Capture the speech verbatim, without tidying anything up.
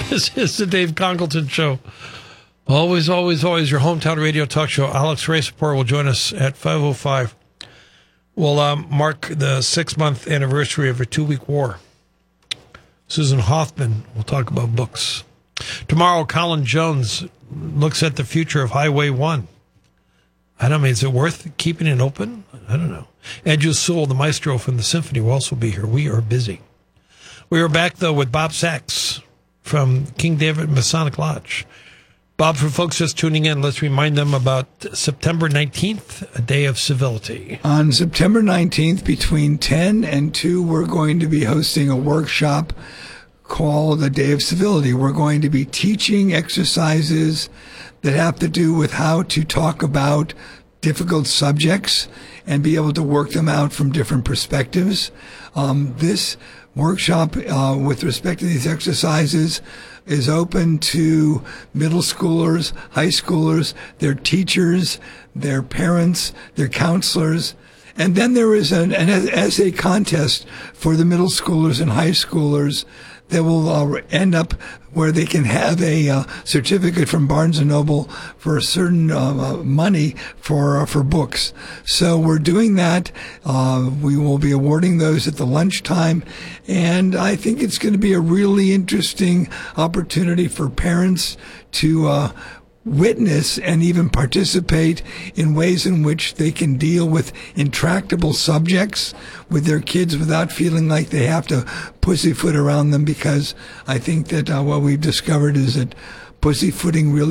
This is the Dave Congleton Show. Always, always, always your hometown radio talk show. Alex Raceport will join us at five oh five. We'll um, mark the six-month anniversary of a two-week war. Susan Hoffman will talk about books. Tomorrow, Colin Jones looks at the future of Highway one. I don't know, is it worth keeping it open? I don't know. Andrew Sewell, the maestro from the symphony, will also be here. We are busy. We are back, though, with Bob Sachs from King David Masonic Lodge. Bob, for folks just tuning in, let's remind them about September nineteenth, a day of civility. On September nineteenth, between ten and two, we're going to be hosting a workshop called the Day of Civility. We're going to be teaching exercises that have to do with how to talk about difficult subjects and be able to work them out from different perspectives. Um, this workshop, uh, with respect to these exercises, is open to middle schoolers, high schoolers, their teachers, their parents, their counselors. And then there is an, an essay contest for the middle schoolers and high schoolers that will uh, end up where they can have a uh, certificate from Barnes and Noble for a certain uh, money for uh, for books. So we're doing that. Uh, we will be awarding those at the lunchtime, and I think it's going to be a really interesting opportunity for parents to uh, witness and even participate in ways in which they can deal with intractable subjects with their kids without feeling like they have to pussyfoot around them, because I think that uh, what we've discovered is that pussyfooting really